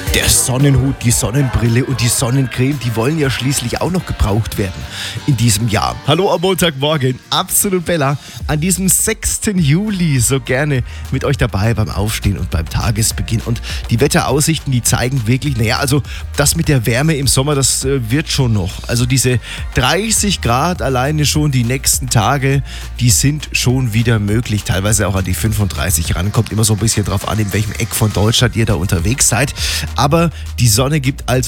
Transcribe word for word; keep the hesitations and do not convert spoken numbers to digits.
Der Sonnenhut, die Sonnenbrille und die Sonnencreme, die wollen ja schließlich auch noch gebraucht werden in diesem Jahr. Hallo am Montagmorgen, Absolut Bella, an diesem sechsten Juli so gerne mit euch dabei beim Aufstehen und beim Tagesbeginn. Und die Wetteraussichten, die zeigen wirklich, naja, also das mit der Wärme im Sommer, das äh, wird schon noch. Also diese dreißig Grad alleine schon die nächsten Tage, die sind schon wieder möglich. Teilweise auch an die fünfunddreißig ran. Kommt immer so ein bisschen drauf an, in welchem Eck von Deutschland ihr da unterwegs seid. Aber die Sonne gibt also